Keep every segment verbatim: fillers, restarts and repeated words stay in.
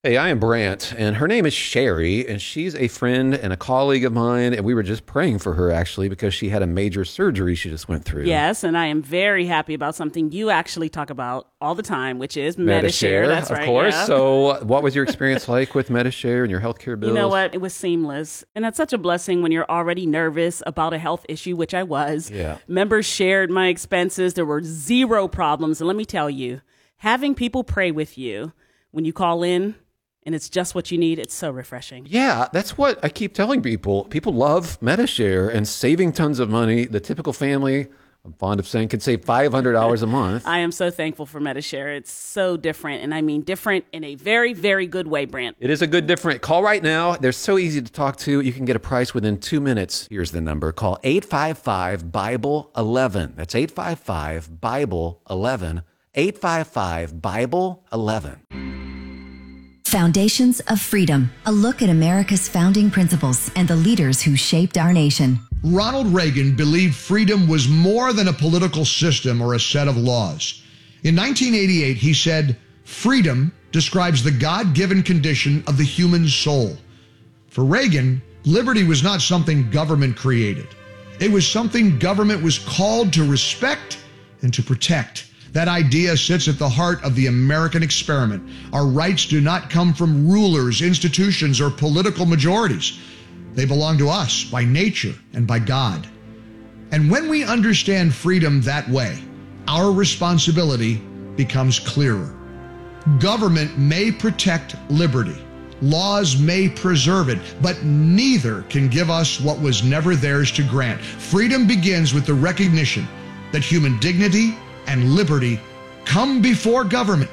Hey, I am Brant, and her name is Sherry, and she's a friend and a colleague of mine, and we were just praying for her, actually, because she had a major surgery she just went through. Yes, and I am very happy about something you actually talk about all the time, which is Medi-Share. Medi-Share, That's of right, course. yeah. So what was your experience like with Medi-Share and your healthcare bills? You know what? It was seamless. And that's such a blessing when you're already nervous about a health issue, which I was. Yeah. Members shared my expenses. There were zero problems. And let me tell you, having people pray with you when you call in, and it's just what you need, it's so refreshing. Yeah, that's what I keep telling people. People love Medi-Share and saving tons of money. The typical family, I'm fond of saying, could save five hundred dollars a month. I am so thankful for Medi-Share. It's so different, and I mean different in a very, very good way, Brant. It is a good different. Call right now. They're so easy to talk to. You can get a price within two minutes. Here's the number. Call eight five five, Bible eleven. That's eight five five, Bible eleven. eight five five, Bible eleven. Foundations of Freedom, a look at America's founding principles and the leaders who shaped our nation. Ronald Reagan believed freedom was more than a political system or a set of laws. In nineteen eighty-eight, he said, "Freedom describes the God-given condition of the human soul." For Reagan, liberty was not something government created. It was something government was called to respect and to protect. That idea sits at the heart of the American experiment. Our rights do not come from rulers, institutions, or political majorities. They belong to us by nature and by God. And when we understand freedom that way, our responsibility becomes clearer. Government may protect liberty. Laws may preserve it, but neither can give us what was never theirs to grant. Freedom begins with the recognition that human dignity and liberty come before government,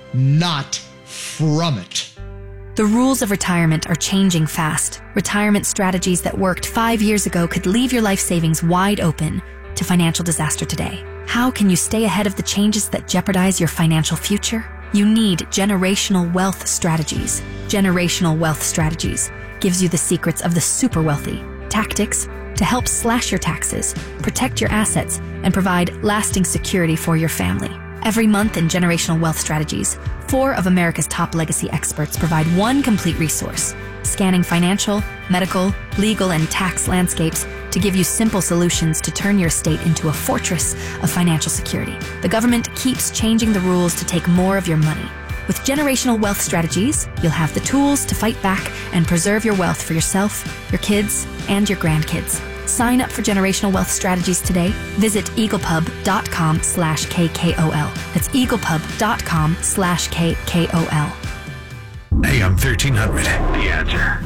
not from it. The rules of retirement are changing fast. Retirement strategies that worked five years ago could leave your life savings wide open to financial disaster today. How can you stay ahead of the changes that jeopardize your financial future? You need Generational Wealth Strategies. Generational Wealth Strategies gives you the secrets of the super wealthy, tactics to help slash your taxes, protect your assets, and provide lasting security for your family. Every month in Generational Wealth Strategies, four of America's top legacy experts provide one complete resource, scanning financial, medical, legal, and tax landscapes to give you simple solutions to turn your estate into a fortress of financial security. The government keeps changing the rules to take more of your money. With Generational Wealth Strategies, you'll have the tools to fight back and preserve your wealth for yourself, your kids, and your grandkids. Sign up for Generational Wealth Strategies today. Visit eaglepub.com slash KKOL. That's eaglepub.com slash KKOL. A M thirteen hundred, The Answer.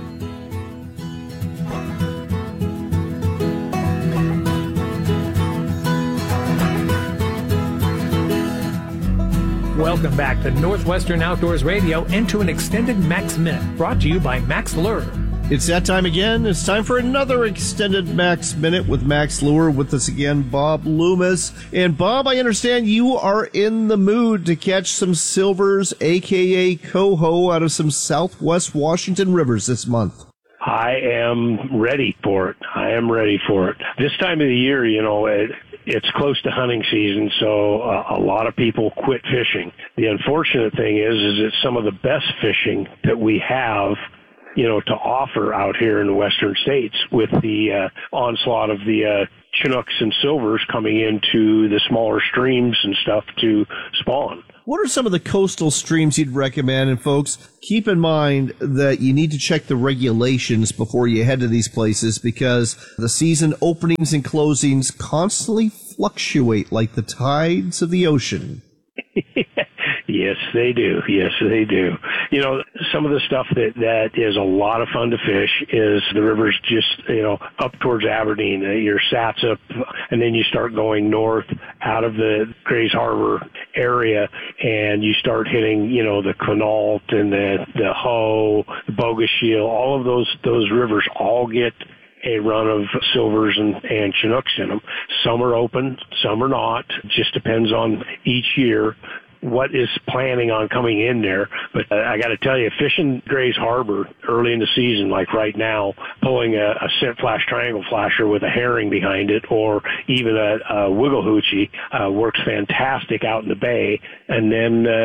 Welcome back to Northwestern Outdoors Radio and to an extended Max Minute brought to you by Max Lure. It's that time again. It's time for another extended Max Minute with Max Lure. With us again, Bob Loomis. And Bob, I understand you are in the mood to catch some silvers, a k a. coho, out of some southwest Washington rivers this month. I am ready for it. I am ready for it. This time of the year, you know, it, it's close to hunting season, so uh, a lot of people quit fishing. The unfortunate thing is, is that some of the best fishing that we have, you know, to offer out here in the western states with the uh, onslaught of the uh, Chinooks and silvers coming into the smaller streams and stuff to spawn. What are some of the coastal streams you'd recommend? And folks, keep in mind that you need to check the regulations before you head to these places because the season openings and closings constantly fluctuate like the tides of the ocean. Yes, they do. Yes, they do. You know, some of the stuff that, that is a lot of fun to fish is the rivers just, you know, up towards Aberdeen, uh, your Satsop, and then you start going north out of the Grays Harbor area, and you start hitting, you know, the Quinault and the, the Hoe, the Bogus Shield, all of those, those rivers all get a run of silvers and, and Chinooks in them. Some are open, some are not. It just depends on each year what is planning on coming in there. But uh, I got to tell you, fishing Grays Harbor early in the season, like right now, pulling a, a scent flash triangle flasher with a herring behind it, or even a, a wiggle hoochie, uh, works fantastic out in the bay. And then, uh,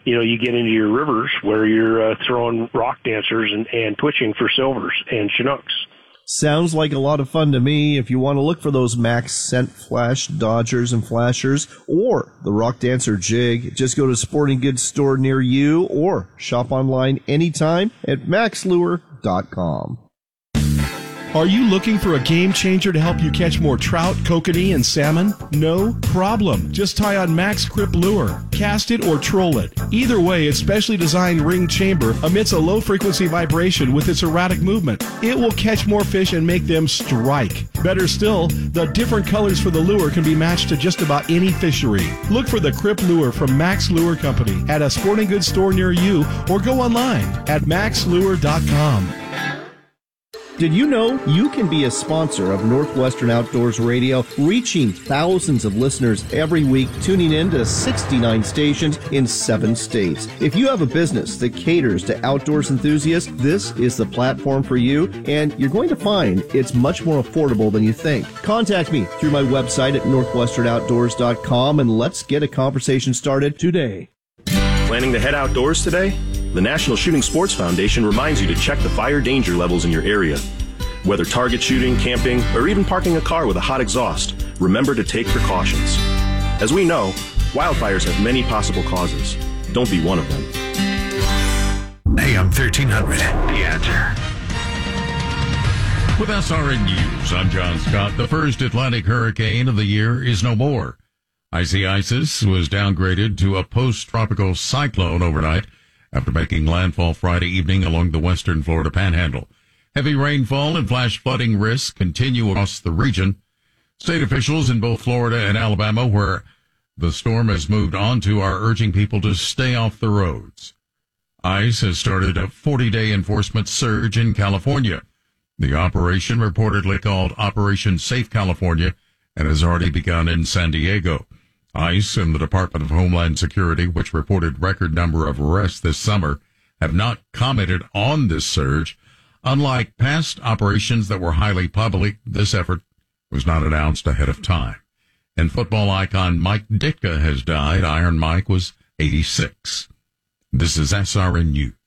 you know, you get into your rivers where you're uh, throwing rock dancers and, and twitching for silvers and Chinooks. Sounds like a lot of fun to me. If you want to look for those Max Scent Flash Dodgers and Flashers or the Rock Dancer Jig, just go to a sporting goods store near you or shop online anytime at max lure dot com. Are you looking for a game changer to help you catch more trout, kokanee, and salmon? No problem. Just tie on Max Grip Lure. Cast it or troll it. Either way, its specially designed ring chamber emits a low-frequency vibration with its erratic movement. It will catch more fish and make them strike. Better still, the different colors for the lure can be matched to just about any fishery. Look for the Grip Lure from Max Lure Company at a sporting goods store near you or go online at max lure dot com. Did you know you can be a sponsor of Northwestern Outdoors Radio, reaching thousands of listeners every week, tuning in to sixty-nine stations in seven states? If you have a business that caters to outdoors enthusiasts, this is the platform for you, and you're going to find it's much more affordable than you think. Contact me through my website at northwestern outdoors dot com, and let's get a conversation started today. Planning to head outdoors today? The National Shooting Sports Foundation reminds you to check the fire danger levels in your area. Whether target shooting, camping, or even parking a car with a hot exhaust, remember to take precautions. As we know, wildfires have many possible causes. Don't be one of them. A M thirteen hundred, The Answer. With S R N News, I'm John Scott. The first Atlantic hurricane of the year is no more. Icy Isis was downgraded to a post-tropical cyclone overnight after making landfall Friday evening along the western Florida panhandle. Heavy rainfall and flash flooding risks continue across the region. State officials in both Florida and Alabama, where the storm has moved on to, are urging people to stay off the roads. ICE has started a forty-day enforcement surge in California. The operation, reportedly called Operation Safe California, and has already begun in San Diego. ICE and the Department of Homeland Security, which reported record number of arrests this summer, have not commented on this surge. Unlike past operations that were highly public, this effort was not announced ahead of time. And football icon Mike Ditka has died. Iron Mike was eighty-six. This is S R N News.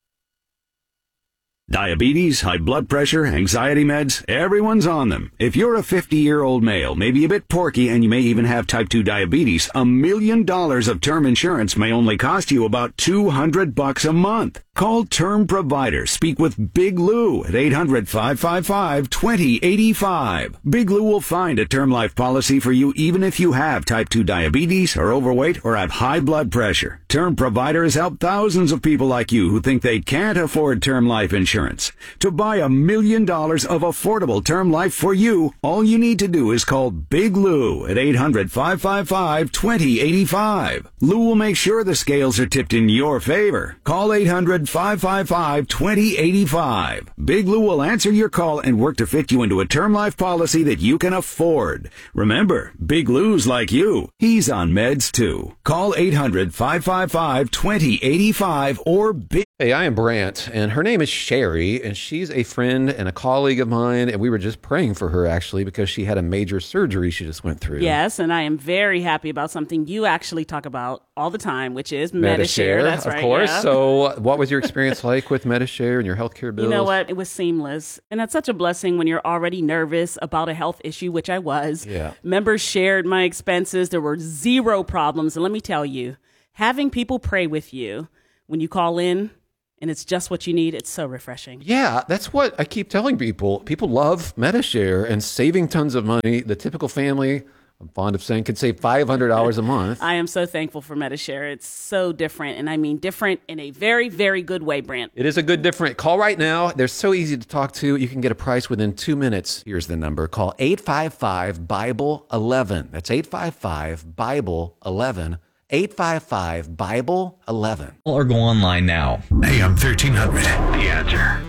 Diabetes, high blood pressure, anxiety meds, everyone's on them. If you're a fifty-year-old male, maybe a bit porky, and you may even have type two diabetes, a million dollars of term insurance may only cost you about two hundred bucks a month. Call Term Provider. Speak with Big Lou at eight hundred, five five five, two zero eight five. Big Lou will find a term life policy for you even if you have type two diabetes, are overweight, or have high blood pressure. Term Provider has helped thousands of people like you who think they can't afford term life insurance. To buy a million dollars of affordable term life for you, all you need to do is call Big Lou at eight hundred, five five five, two zero eight five. Lou will make sure the scales are tipped in your favor. Call eight hundred, five five five, two zero eight five. Big Lou will answer your call and work to fit you into a term life policy that you can afford. Remember, Big Lou's like you. He's on meds too. Call eight hundred, five five five, two zero eight five or Big... Hey, I am Brant, and her name is Sherry, and she's a friend and a colleague of mine, and we were just praying for her, actually, because she had a major surgery she just went through. Yes, and I am very happy about something you actually talk about all the time, which is Medi-Share. That's of right, course. yeah. So what was your experience like with Medi-Share and your healthcare bills? You know what? It was seamless. And that's such a blessing when you're already nervous about a health issue, which I was. Yeah. Members shared my expenses. There were zero problems. And let me tell you, having people pray with you when you call in, and it's just what you need, it's so refreshing. Yeah, that's what I keep telling people. People love Medi-Share and saving tons of money. The typical family, I'm fond of saying, could save five hundred dollars a month. I am so thankful for Medi-Share. It's so different, and I mean different in a very, very good way, Brant. It is a good different. Call right now. They're so easy to talk to. You can get a price within two minutes. Here's the number. Call eight five five, Bible eleven. That's eight five five, Bible eleven. eight five five, Bible eleven. Or go online now. A M thirteen hundred, The Answer.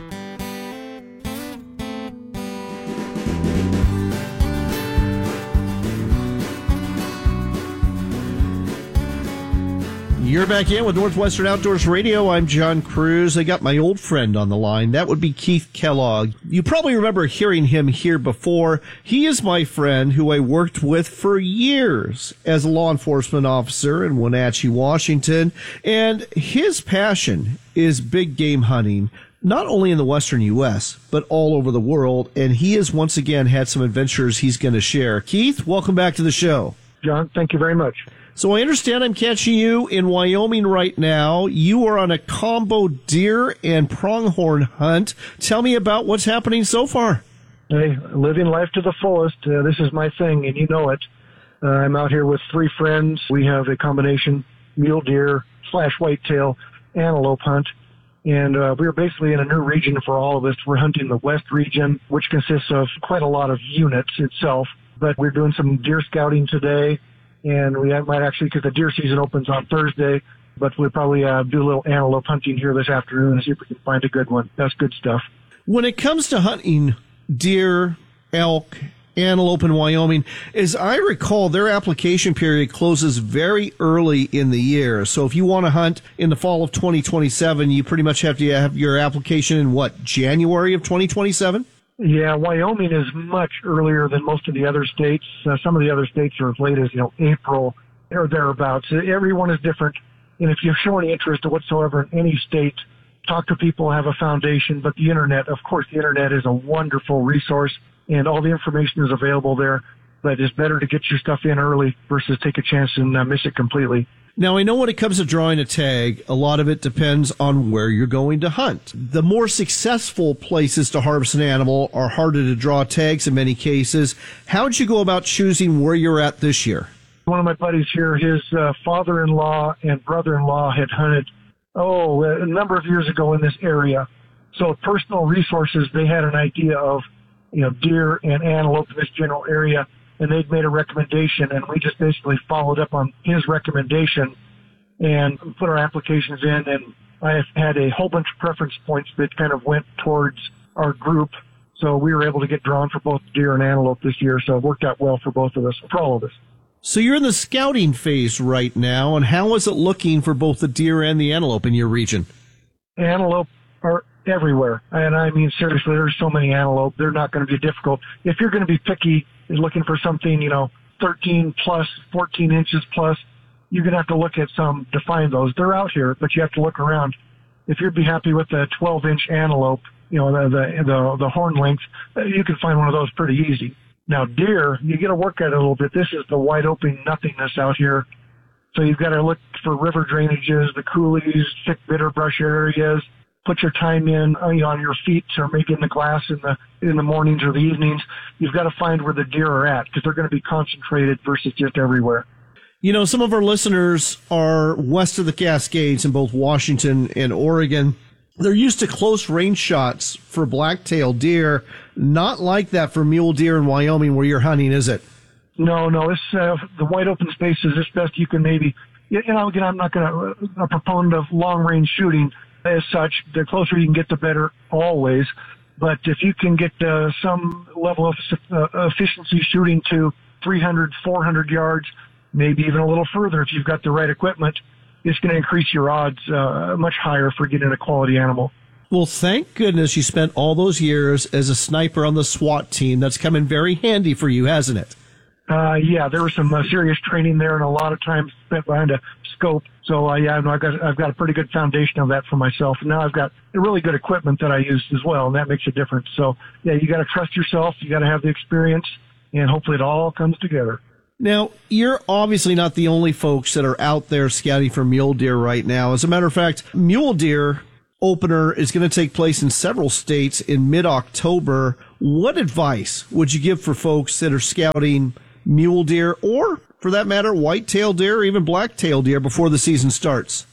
You're back in with Northwestern Outdoors Radio. I'm John Cruz. I got my old friend on the line. That would be Keith Kellogg. You probably remember hearing him here before. He is my friend who I worked with for years as a law enforcement officer in Wenatchee, Washington. And his passion is big game hunting, not only in the western U S, but all over the world. And he has once again had some adventures he's going to share. Keith, welcome back to the show. John, thank you very much. So I understand I'm catching you in Wyoming right now. You are on a combo deer and pronghorn hunt. Tell me about what's happening so far. Hey, living life to the fullest. Uh, this is my thing, and you know it. Uh, I'm out here with three friends. We have a combination mule deer slash whitetail antelope hunt. And uh, we're basically in a new region for all of us. We're hunting the West region, which consists of quite a lot of units itself. But we're doing some deer scouting today. And we might actually, because the deer season opens on Thursday, but we'll probably uh, do a little antelope hunting here this afternoon and see if we can find a good one. That's good stuff. When it comes to hunting deer, elk, antelope in Wyoming, as I recall, their application period closes very early in the year. So if you want to hunt in the fall of twenty twenty-seven, you pretty much have to have your application in, what, January of twenty twenty-seven? Yeah, Wyoming is much earlier than most of the other states. Uh, some of the other states are as late as, you know, April or thereabouts. Everyone is different. And if you show any interest whatsoever in any state, talk to people, have a foundation. But the Internet, of course, the Internet is a wonderful resource, and all the information is available there. But it's better to get your stuff in early versus take a chance and uh, miss it completely. Now, I know when it comes to drawing a tag, a lot of it depends on where you're going to hunt. The more successful places to harvest an animal are harder to draw tags in many cases. How'd you go about choosing where you're at this year? One of my buddies here, his uh, father-in-law and brother-in-law had hunted, oh, a number of years ago in this area. So personal resources, they had an idea of, you know, deer and antelope in this general area. And they'd made a recommendation, and we just basically followed up on his recommendation and put our applications in. And I had a whole bunch of preference points that kind of went towards our group. So we were able to get drawn for both deer and antelope this year. So it worked out well for both of us, for all of us. So you're in the scouting phase right now, and how is it looking for both the deer and the antelope in your region? Antelope are everywhere. And I mean, seriously, there's so many antelope. They're not going to be difficult. If you're going to be picky, looking for something, you know, thirteen plus, fourteen inches plus, you're going to have to look at some to find those. They're out here, but you have to look around. If you'd be happy with a twelve inch antelope, you know, the, the, the, the horn length, you can find one of those pretty easy. Now, deer, you got to work at it a little bit. This is the wide open nothingness out here. So you've got to look for river drainages, the coulees, thick bitter brush areas. Put your time in uh, you know, on your feet or maybe in the glass in the in the mornings or the evenings. You've got to find where the deer are at because they're going to be concentrated versus just everywhere. You know, some of our listeners are west of the Cascades in both Washington and Oregon. They're used to close range shots for black-tailed deer. Not like that for mule deer in Wyoming where you're hunting, is it? No, no. It's uh, the wide open spaces. It's best you can maybe. You know, again, I'm not going to a proponent of long-range shooting. As such, the closer you can get, the better always. But if you can get uh, some level of uh, efficiency shooting to three hundred, four hundred yards, maybe even a little further if you've got the right equipment, it's going to increase your odds uh, much higher for getting a quality animal. Well, thank goodness you spent all those years as a sniper on the SWAT team. That's come in very handy for you, hasn't it? Uh, yeah, there was some uh, serious training there and a lot of time spent behind a scope. So, uh, yeah, I've got, I've got a pretty good foundation of that for myself. And now I've got really good equipment that I use as well, and that makes a difference. So, yeah, you got to trust yourself. You got to have the experience, and hopefully it all comes together. Now, you're obviously not the only folks that are out there scouting for mule deer right now. As a matter of fact, mule deer opener is going to take place in several states in mid-October. What advice would you give for folks that are scouting mule deer or, for that matter, white-tailed deer or even black-tailed deer before the season starts?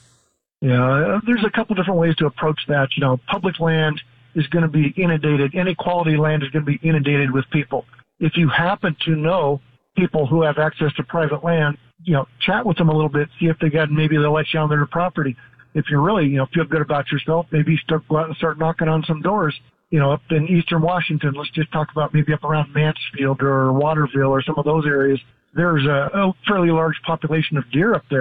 Yeah, there's a couple different ways to approach that. You know, public land is going to be inundated. Any quality land is going to be inundated with people. If you happen to know people who have access to private land, you know, chat with them a little bit, see if they got, maybe they'll let you on their property. If you really, you know, feel good about yourself, maybe start, go out and start knocking on some doors. You know, up in eastern Washington, let's just talk about maybe up around Mansfield or Waterville or some of those areas. There's a, a fairly large population of deer up there.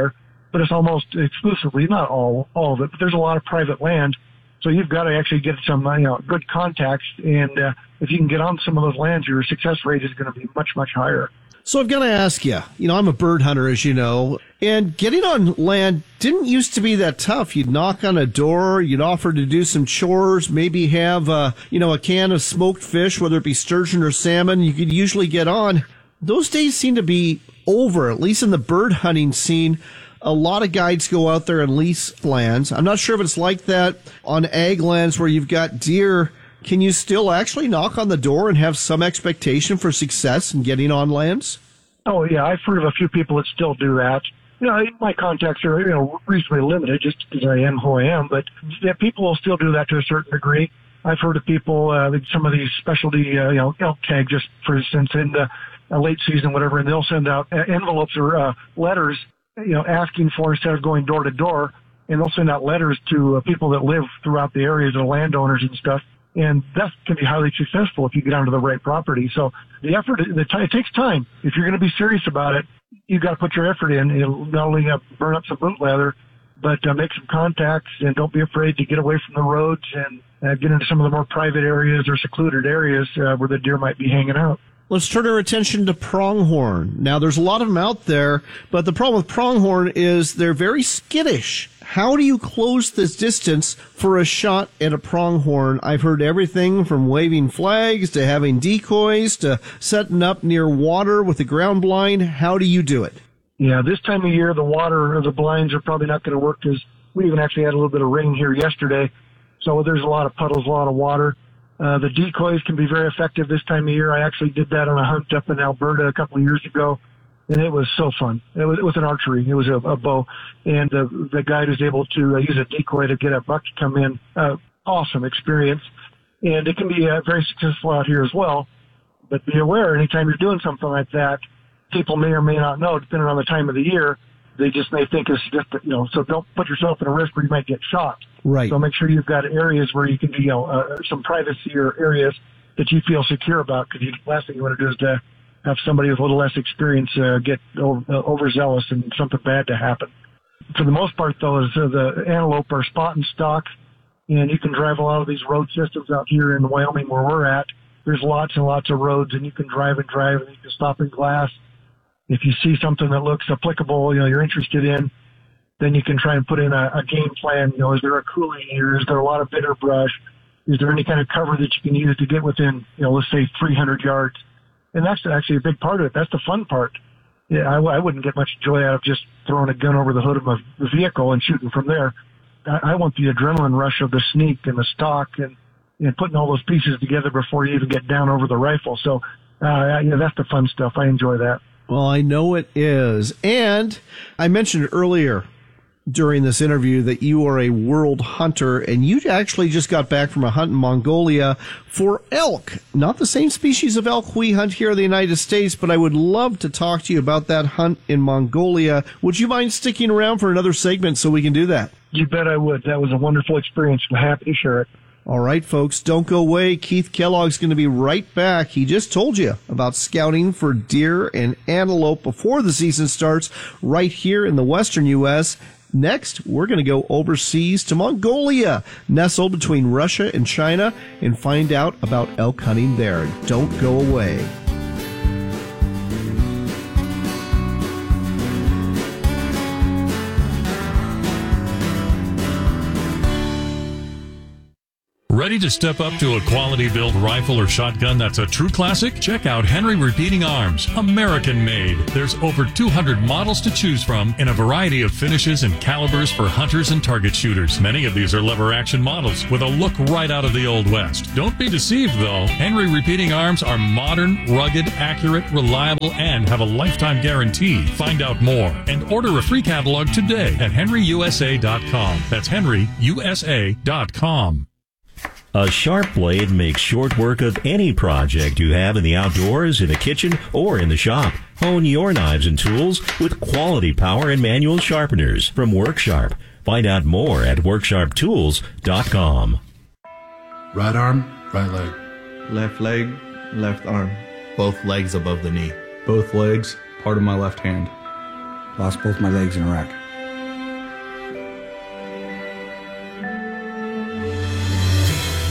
but it's almost exclusively, not all, all of it, but there's a lot of private land. So you've got to actually get some, you know, good contacts. And uh, if you can get on some of those lands, your success rate is going to be much, much higher. So I've got to ask you, you know, I'm a bird hunter, as you know, and getting on land didn't used to be that tough. You'd knock on a door, you'd offer to do some chores, maybe have, uh, you know, a can of smoked fish, whether it be sturgeon or salmon, you could usually get on. Those days seem to be over, at least in the bird hunting scene. A lot of guides go out there and lease lands. I'm not sure if it's like that on ag lands where you've got deer. Can you still actually knock on the door and have some expectation for success in getting on lands? Oh, yeah. I've heard of a few people that still do that. You know, my contacts are, you know, reasonably limited just because I am who I am, but yeah, people will still do that to a certain degree. I've heard of people, uh, some of these specialty, uh, you know, elk tag, just for instance, in the uh, late season, whatever, and they'll send out envelopes or uh, letters, you know, asking for, instead of going door to door, and they'll send out letters to uh, people that live throughout the areas, the landowners and stuff. And that can be highly successful if you get onto the right property. So the effort, the t- it takes time. If you're going to be serious about it, you've got to put your effort in. It'll not only uh, burn up some boot leather, but uh, make some contacts, and don't be afraid to get away from the roads and uh, get into some of the more private areas or secluded areas uh, where the deer might be hanging out. Let's turn our attention to pronghorn. Now, there's a lot of them out there, but the problem with pronghorn is they're very skittish. How do you close this distance for a shot at a pronghorn? I've heard everything from waving flags to having decoys to setting up near water with a ground blind. How do you do it? Yeah, this time of year, the water or the blinds are probably not going to work, because we even actually had a little bit of rain here yesterday. So there's a lot of puddles, a lot of water. Uh, the decoys can be very effective this time of year. I actually did that on a hunt up in Alberta a couple of years ago, and it was so fun. It was, it was an archery. It was a, a bow, and uh, the guide was able to uh, use a decoy to get a buck to come in. Uh, awesome experience, and it can be uh, very successful out here as well. But be aware, anytime you're doing something like that, people may or may not know, depending on the time of the year. They just may think it's just, you know, so don't put yourself in a risk where you might get shot. Right. So make sure you've got areas where you can do, you know, uh, some privacy or areas that you feel secure about, because the last thing you want to do is to have somebody with a little less experience uh, get over, uh, overzealous and something bad to happen. For the most part, though, is uh, the antelope are spot and stock, and you can drive a lot of these road systems out here in Wyoming where we're at. There's lots and lots of roads, and you can drive and drive, and you can stop in glass. If you see something that looks applicable, you know, you're interested in, then you can try and put in a, a game plan. You know, is there a coulee here? Is there a lot of bitter brush? Is there any kind of cover that you can use to get within, you know, let's say three hundred yards? And that's actually a big part of it. That's the fun part. Yeah, I, I wouldn't get much joy out of just throwing a gun over the hood of a vehicle and shooting from there. I, I want the adrenaline rush of the sneak and the stock and, and putting all those pieces together before you even get down over the rifle. So, uh, yeah, that's the fun stuff. I enjoy that. Well, I know it is. And I mentioned earlier during this interview that you are a world hunter, and you actually just got back from a hunt in Mongolia for elk. Not the same species of elk we hunt here in the United States, but I would love to talk to you about that hunt in Mongolia. Would you mind sticking around for another segment so we can do that? You bet I would. That was a wonderful experience. I'm happy to share it. All right, folks, don't go away. Keith Kellogg's going to be right back. He just told you about scouting for deer and antelope before the season starts right here in the western U S Next, we're going to go overseas to Mongolia, nestled between Russia and China, and find out about elk hunting there. Don't go away. Ready to step up to a quality-built rifle or shotgun that's a true classic? Check out Henry Repeating Arms, American-made. There's over two hundred models to choose from in a variety of finishes and calibers for hunters and target shooters. Many of these are lever-action models with a look right out of the Old West. Don't be deceived, though. Henry Repeating Arms are modern, rugged, accurate, reliable, and have a lifetime guarantee. Find out more and order a free catalog today at henry u s a dot com. That's henry u s a dot com. A sharp blade makes short work of any project you have in the outdoors, in the kitchen, or in the shop. Hone your knives and tools with quality power and manual sharpeners from WorkSharp. Find out more at work sharp tools dot com. Right arm, right leg. Left leg, left arm. Both legs above the knee. Both legs, part of my left hand. Lost both my legs in Iraq.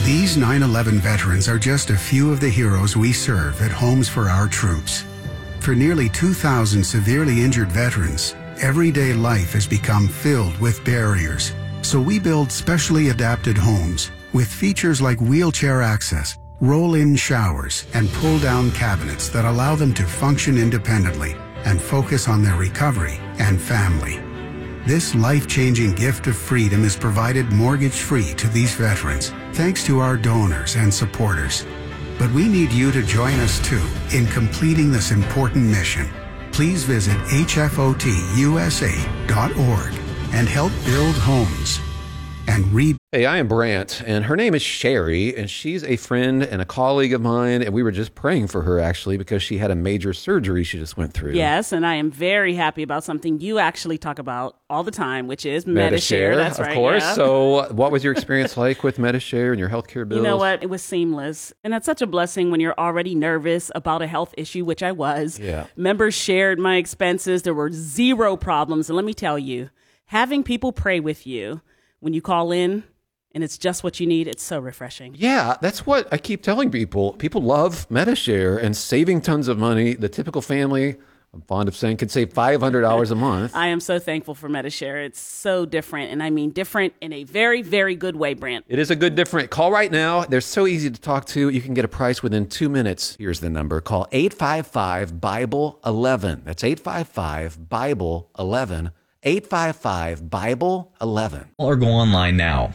These nine eleven veterans are just a few of the heroes we serve at Homes for Our Troops. For nearly two thousand severely injured veterans, everyday life has become filled with barriers. So we build specially adapted homes with features like wheelchair access, roll-in showers, and pull-down cabinets that allow them to function independently and focus on their recovery and family. This life-changing gift of freedom is provided mortgage-free to these veterans, thanks to our donors and supporters. But we need you to join us too in completing this important mission. Please visit H F O T U S A dot org and help build homes. And read. Hey, I am Brant, and her name is Sherry, and she's a friend and a colleague of mine, and we were just praying for her, actually, because she had a major surgery she just went through. Yes, and I am very happy about something you actually talk about all the time, which is Medi-Share. Medi-Share, That's of right, course. yeah. So what was your experience like with Medi-Share and your healthcare bills? You know what? It was seamless. And that's such a blessing when you're already nervous about a health issue, which I was. Yeah. Members shared my expenses. There were zero problems. And let me tell you, having people pray with you when you call in and it's just what you need, it's so refreshing. Yeah, that's what I keep telling people. People love Medi-Share and saving tons of money. The typical family, I'm fond of saying, could save five hundred dollars a month. I am so thankful for Medi-Share. It's so different, and I mean different in a very, very good way, Brant. It is a good different. Call right now. They're so easy to talk to. You can get a price within two minutes. Here's the number. Call eight five five, Bible eleven. That's eight five five, Bible eleven. eight five five, Bible eleven. Or go online now.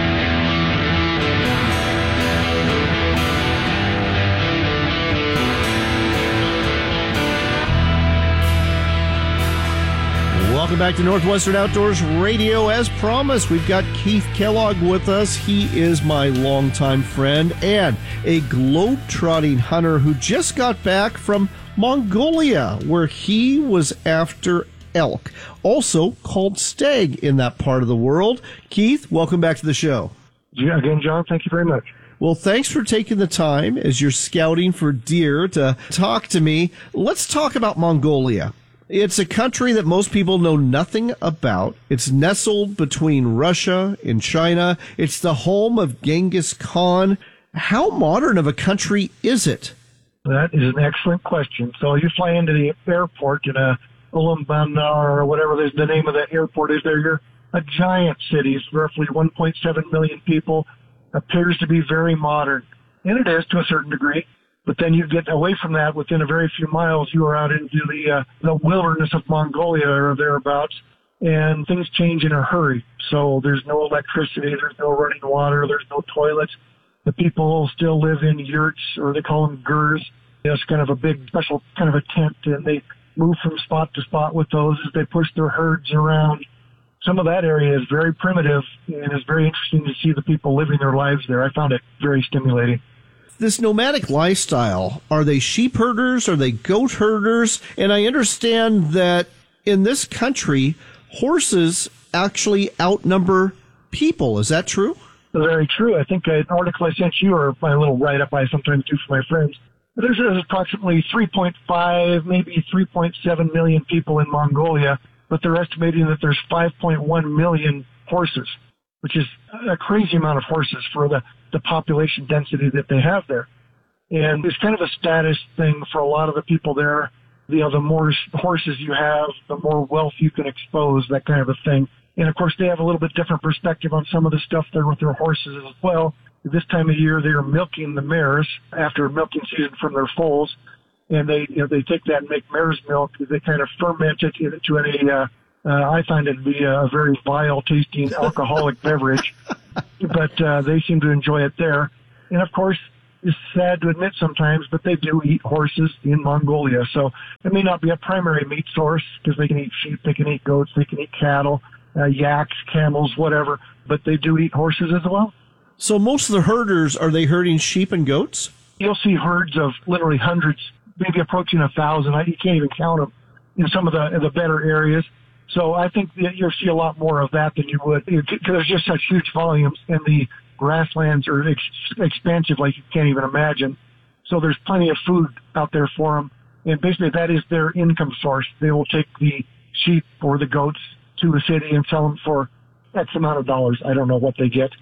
Welcome back to Northwestern Outdoors Radio. As promised, we've got Keith Kellogg with us. He is my longtime friend and a globe-trotting hunter who just got back from Mongolia, where he was after elk, also called stag in that part of the world. Keith, welcome back to the show. Yeah, again, John, thank you very much. Well, thanks for taking the time as you're scouting for deer to talk to me. Let's talk about Mongolia. It's a country that most people know nothing about. It's nestled between Russia and China. It's the home of Genghis Khan. How modern of a country is it? That is an excellent question. So you fly into the airport in a Ulaanbaatar or whatever the name of that airport is there. You're a giant city. It's roughly one point seven million people. Appears to be very modern. And it is to a certain degree. But then you get away from that within a very few miles. You are out into the uh, the wilderness of Mongolia or thereabouts. And things change in a hurry. So there's no electricity. There's no running water. There's no toilets. The people still live in yurts, or they call them gurs. It's kind of a big special kind of a tent. And they move from spot to spot with those as they push their herds around. Some of that area is very primitive, and it's very interesting to see the people living their lives there. I found it very stimulating. This nomadic lifestyle, are they sheep herders? Are they goat herders? And I understand that in this country, horses actually outnumber people. Is that true? Very true. I think an article I sent you, or my little write-up I sometimes do for my friends, there's approximately three point five, maybe three point seven million people in Mongolia, but they're estimating that there's five point one million horses, which is a crazy amount of horses for the, the population density that they have there. And it's kind of a status thing for a lot of the people there. You know, the more horses you have, the more wealth you can expose, that kind of a thing. And of course, they have a little bit different perspective on some of the stuff there with their horses as well. This time of year, they are milking the mares after milking season from their foals. And they, you know, they take that and make mare's milk. They kind of ferment it into a, uh, uh, I find it to be a very vile tasting alcoholic beverage, but, uh, they seem to enjoy it there. And of course, it's sad to admit sometimes, but they do eat horses in Mongolia. So it may not be a primary meat source because they can eat sheep, they can eat goats, they can eat cattle, uh, yaks, camels, whatever, but they do eat horses as well. So most of the herders, are they herding sheep and goats? You'll see herds of literally hundreds, maybe approaching a thousand. I, you can't even count them in some of the the better areas. So I think that you'll see a lot more of that than you would, because there's just such huge volumes, and the grasslands are ex- expansive like you can't even imagine. So there's plenty of food out there for them, and basically that is their income source. They will take the sheep or the goats to the city and sell them for X amount of dollars. I don't know what they get.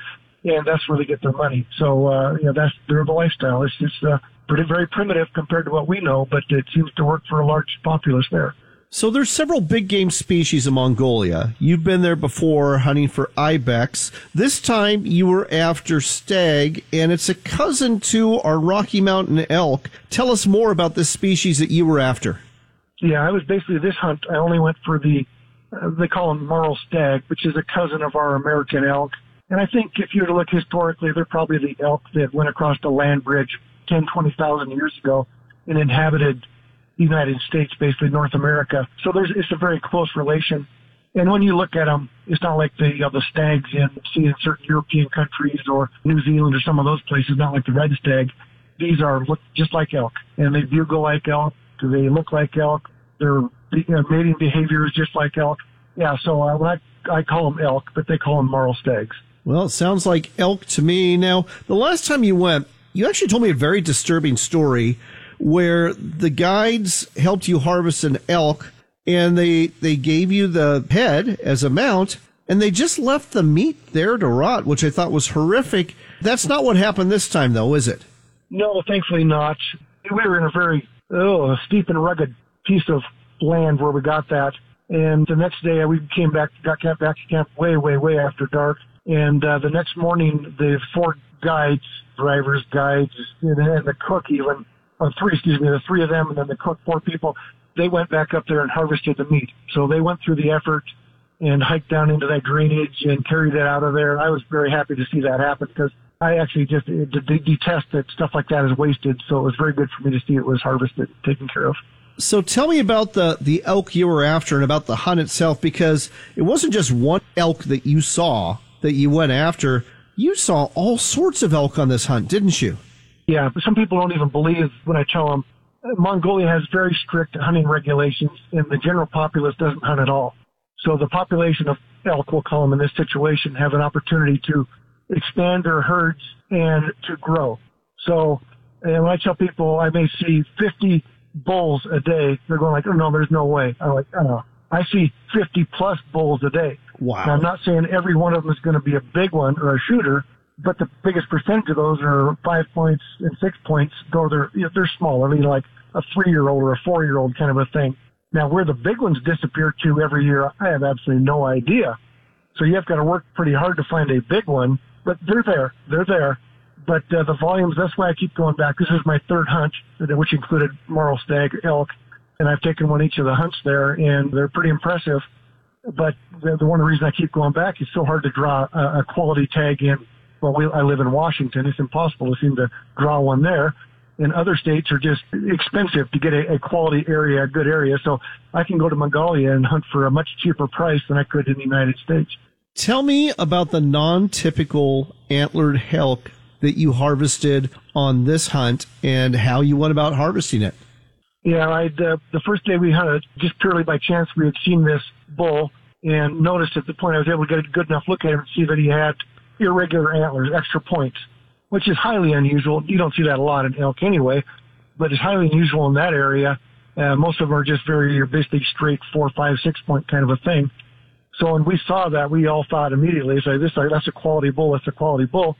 and that's where they get their money. So, uh, you know, that's their lifestyle. It's just uh, pretty, very primitive compared to what we know, but it seems to work for a large populace there. So there's several big game species in Mongolia. You've been there before hunting for ibex. This time you were after stag, and it's a cousin to our Rocky Mountain elk. Tell us more about this species that you were after. Yeah, I was basically this hunt. I only went for the, uh, they call them marl stag, which is a cousin of our American elk. And I think if you were to look historically, they're probably the elk that went across the land bridge ten, twenty thousand years ago and inhabited the United States, basically North America. So there's, it's a very close relation. And when you look at them, it's not like the, you know, the stags in, see in certain European countries or New Zealand or some of those places, not like the red stag. These are look just like elk, and they bugle like elk. They look like elk. Their you know, mating behavior is just like elk. Yeah, so I, when I, I call them elk, but they call them marl stags. Well, it sounds like elk to me. Now, the last time you went, you actually told me a very disturbing story where the guides helped you harvest an elk, and they, they gave you the head as a mount, and they just left the meat there to rot, which I thought was horrific. That's not what happened this time, though, is it? No, thankfully not. We were in a very oh, steep and rugged piece of land where we got that. And the next day we came back, got back to camp way, way, way after dark. And uh, the next morning, the four guides, drivers, guides, and, and the cook even, or three, excuse me, the three of them, and then the cook, four people, they went back up there and harvested the meat. So they went through the effort and hiked down into that drainage and carried it out of there. I was very happy to see that happen because I actually just detest that stuff like that is wasted. So it was very good for me to see it was harvested, taken care of. So tell me about the, the elk you were after and about the hunt itself, because it wasn't just one elk that you saw that you went after. You saw all sorts of elk on this hunt, didn't you? Yeah, but some people don't even believe when I tell them. Mongolia has very strict hunting regulations, and the general populace doesn't hunt at all. So the population of elk, we'll call them in this situation, have an opportunity to expand their herds and to grow. So and when I tell people I may see fifty bulls a day, they're going like, oh, no, there's no way. I'm like, oh, I see fifty plus bulls a day. Wow. Now, I'm not saying every one of them is going to be a big one or a shooter, but the biggest percentage of those are five points and six points, though they're, you know, they're smaller, you know, like a three-year-old or a four-year-old kind of a thing. Now, where the big ones disappear to every year, I have absolutely no idea. So you have got to work pretty hard to find a big one, but they're there. They're there. But uh, the volumes, that's why I keep going back. This is my third hunt, which included marl stag, elk, and I've taken one each of the hunts there, and they're pretty impressive. But the, the one reason I keep going back is so hard to draw a, a quality tag in. Well, we, I live in Washington. It's impossible to seem to draw one there. And other states are just expensive to get a, a quality area, a good area. So I can go to Mongolia and hunt for a much cheaper price than I could in the United States. Tell me about the non-typical antlered elk that you harvested on this hunt and how you went about harvesting it. Yeah, I'd, uh, the first day we hunted, just purely by chance, we had seen this bull and noticed at the point I was able to get a good enough look at him and see that he had irregular antlers, extra points, which is highly unusual. You don't see that a lot in elk anyway, but it's highly unusual in that area. Uh, most of them are just very, basically straight four, five, six point kind of a thing. So when we saw that, we all thought immediately, so this, that's a quality bull, that's a quality bull.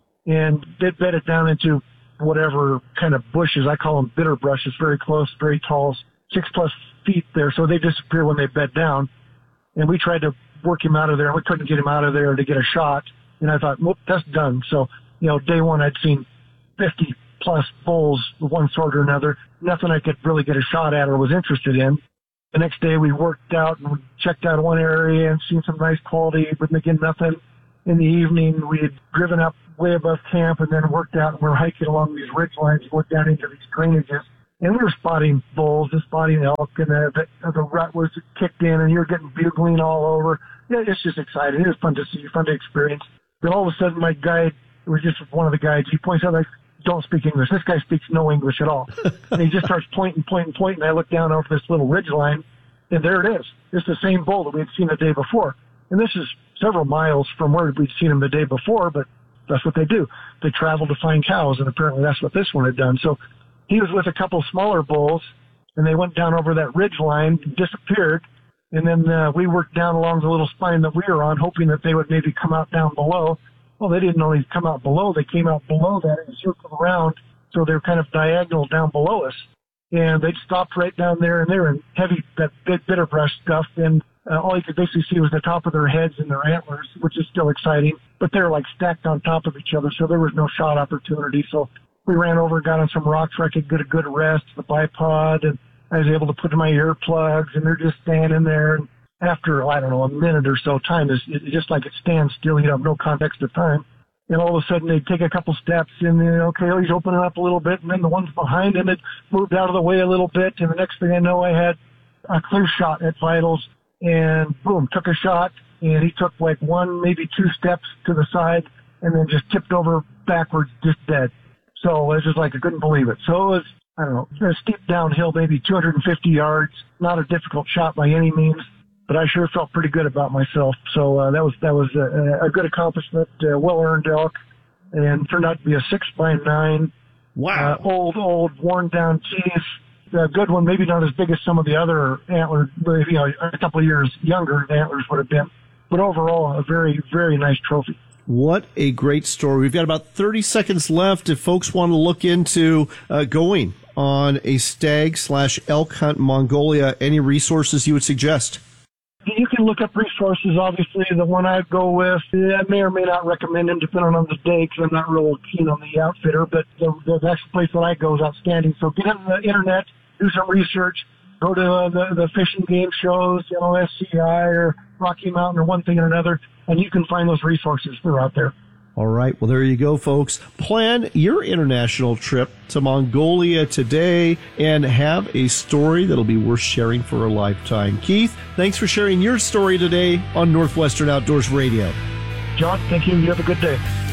And they bed it down into whatever kind of bushes. I call them bitter brushes, very close, very tall, six plus feet there. So they disappear when they bed down. And we tried to work him out of there. We couldn't get him out of there to get a shot. And I thought, well, that's done. So, you know, day one, I'd seen fifty plus bulls of one sort or another. Nothing I could really get a shot at or was interested in. The next day we worked out and we checked out one area and seen some nice quality, but again, nothing. In the evening, we had driven up way above camp and then worked out and we were hiking along these ridge lines, worked down into these drainages. And we were spotting bulls and spotting elk, and the, the, the rut was kicked in and you were getting bugling all over. Yeah, it's just exciting. It was fun to see, fun to experience. Then all of a sudden my guide, it was just one of the guides, he points out, like, don't speak English. This guy speaks no English at all. And he just starts pointing, pointing, pointing. I look down over this little ridge line, and there it is. It's the same bull that we had seen the day before. And this is several miles from where we'd seen him the day before, but that's what they do. They travel to find cows, and apparently that's what this one had done. So he was with a couple smaller bulls, and they went down over that ridge line, disappeared, and then uh, we worked down along the little spine that we were on, hoping that they would maybe come out down below. well, they didn't only come out below, they came out below that and circled around, so they're kind of diagonal down below us. And they stopped right down there, and they were in heavy, that big bitter brush stuff, and uh, all you could basically see was the top of their heads and their antlers, which is still exciting, but they're like stacked on top of each other, so there was no shot opportunity. So we ran over and got on some rocks where I could get a good rest, the bipod, and I was able to put in my earplugs, and they're just standing there. And after, I don't know, a minute or so, time is it, just like it stands still. You have no context of time. And all of a sudden, they'd take a couple steps, and then, okay, he's opening up a little bit, and then the ones behind him had moved out of the way a little bit, and the next thing I know, I had a clear shot at vitals, and boom, took a shot, and he took like one, maybe two steps to the side, and then just tipped over backwards, just dead. So it was just like, I couldn't believe it. So it was, I don't know, a steep downhill, maybe two hundred fifty yards, not a difficult shot by any means, but I sure felt pretty good about myself. So uh, that was that was a, a good accomplishment, uh, well-earned elk, and turned out to be a six by nine. Wow. Uh, old, old, worn-down teeth. A good one, maybe not as big as some of the other antlers, you know, a couple of years younger the antlers would have been. But overall, a very, very nice trophy. What a great story. We've got about thirty seconds left. If folks want to look into uh, going on a stag slash elk hunt in Mongolia, any resources you would suggest? You can look up resources. Obviously, the one I'd go with, I may or may not recommend him depending on the day because I'm not real keen on the outfitter, but the, the next place that I go is outstanding. So get on the internet, do some research, go to uh, the, the fish and game shows, you know, S C I or Rocky Mountain or one thing or another, and you can find those resources. They're out there. All right. Well, there you go, folks. Plan your international trip to Mongolia today and have a story that'll be worth sharing for a lifetime. Keith, thanks for sharing your story today on Northwestern Outdoors Radio. John, thank you. You have a good day.